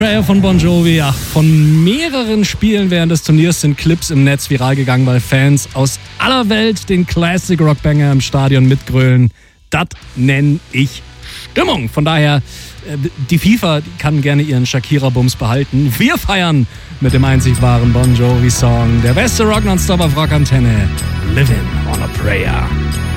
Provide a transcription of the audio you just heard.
Prayer von Bon Jovi. Ja, von mehreren Spielen während des Turniers sind Clips im Netz viral gegangen, weil Fans aus aller Welt den Classic Rockbanger im Stadion mitgrölen. Das nenne ich Stimmung. Von daher, die FIFA kann gerne ihren Shakira-Bums behalten. Wir feiern mit dem einzig wahren Bon Jovi-Song. Der beste Rock nonstop auf Rockantenne. Living on a Prayer.